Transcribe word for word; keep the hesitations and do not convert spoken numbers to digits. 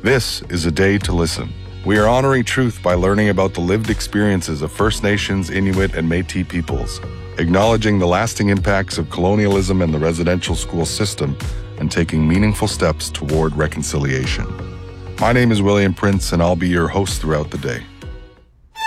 This is a day to listen. We are honoring truth by learning about the lived experiences of First Nations, Inuit, and Métis peoples, acknowledging the lasting impacts of colonialism and the residential school system, and taking meaningful steps toward reconciliation. My name is William Prince, and I'll be your host throughout the day.